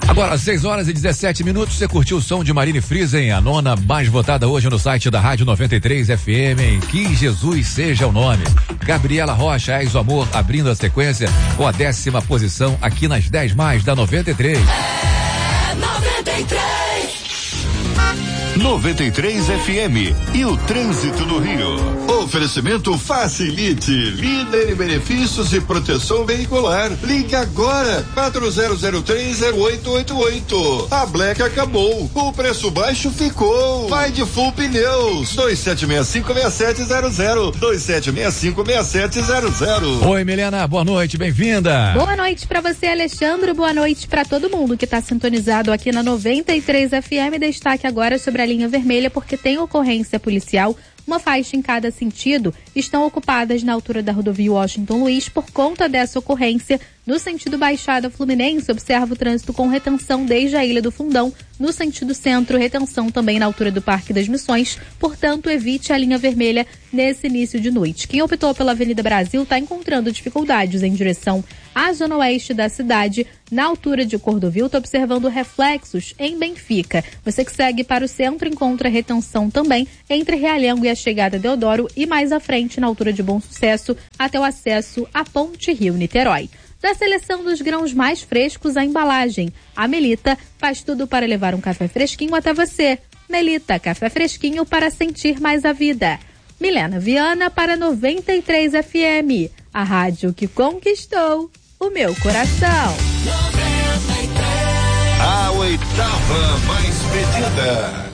Agora, 6h17, você curtiu o som de Marine Friesen, a nona mais votada hoje no site da Rádio 93 FM, em Que Jesus Seja o Nome. Gabriela Rocha, És o Amor, abrindo a sequência com a 10ª posição aqui nas 10 mais da 93. 93 FM e o trânsito no Rio. Oferecimento Facilite, líder em benefícios e proteção veicular. Ligue agora, 40030888. A Black acabou, o preço baixo ficou. Vai de Full Pneus, 2765-6700, 2765-6700. Oi, Milena, boa noite, bem-vinda. Boa noite pra você, Alexandre, boa noite pra todo mundo que tá sintonizado aqui na 93 FM. Destaque agora sobre a linha vermelha, porque tem ocorrência policial. Uma faixa em cada sentido estão ocupadas na altura da rodovia Washington Luiz. Por conta dessa ocorrência, no sentido Baixada Fluminense, observa o trânsito com retenção desde a Ilha do Fundão. No sentido centro, retenção também na altura do Parque das Missões. Portanto, evite a linha vermelha nesse início de noite. Quem optou pela Avenida Brasil está encontrando dificuldades em direção à zona oeste da cidade. Na altura de Cordovil, está observando reflexos em Benfica. Você que segue para o centro encontra retenção também entre Realengo e a chegada de Deodoro, e mais à frente, na altura de Bom Sucesso, até o acesso à Ponte Rio-Niterói. Da seleção dos grãos mais frescos, a embalagem. A Melita faz tudo para levar um café fresquinho até você. Melita, café fresquinho para sentir mais a vida. Milena Viana para 93 FM, a rádio que conquistou o meu coração. 93. A 8ª mais pedida.